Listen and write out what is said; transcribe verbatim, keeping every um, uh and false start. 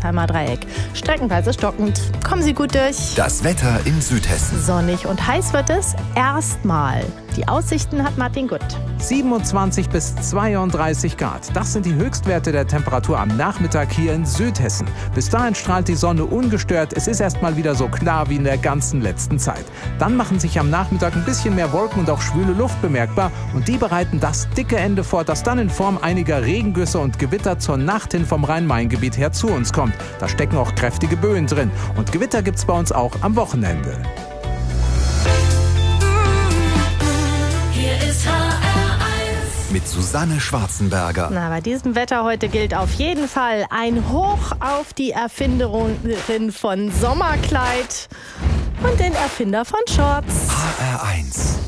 Rüdesheimer Dreieck. Streckenweise stockend. Kommen Sie gut durch. Das Wetter in Südhessen. Sonnig und heiß wird es erstmal. Die Aussichten hat Martin Gutt. siebenundzwanzig bis zweiunddreißig Grad. Das sind die Höchstwerte der Temperatur am Nachmittag hier in Südhessen. Bis dahin strahlt die Sonne ungestört. Es ist erstmal wieder so klar wie in der ganzen letzten Zeit. Dann machen sich am Nachmittag ein bisschen mehr Wolken und auch schwüle Luft bemerkbar. Und die bereiten das dicke Ende vor, das dann in Form einiger Regengüsse und Gewitter zur Nacht hin vom Rhein-Main-Gebiet her zu uns kommt. Da stecken auch kräftige Böen drin. Und Gewitter gibt's bei uns auch am Wochenende. Mit Susanne Schwarzenberger. Na, bei diesem Wetter heute gilt auf jeden Fall ein Hoch auf die Erfinderin von Sommerkleid und den Erfinder von Shorts. H R eins.